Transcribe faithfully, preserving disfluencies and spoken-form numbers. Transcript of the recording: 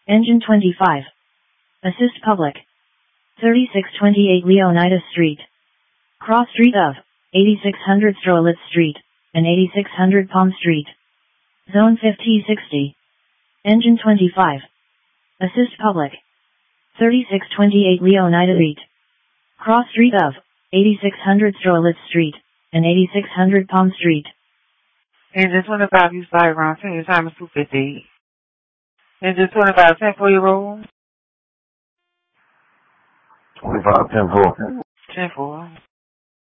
Engine twenty-five. Assist public. thirty-six twenty-eight Leonidas Street. Cross street of eighty-six hundred Strolitz Street and eighty-six hundred Palm Street. Zone fifty sixty. Engine twenty-five. Assist public. thirty-six twenty-eight Leonidas Street. Cross street of eighty-six hundred Strolitz Street and eighty-six hundred Palm Street. Engine twenty-five, you started around ten, your time is two fifty-eight. Engine twenty-five, ten for your roll. twenty-five, ten four. ten four.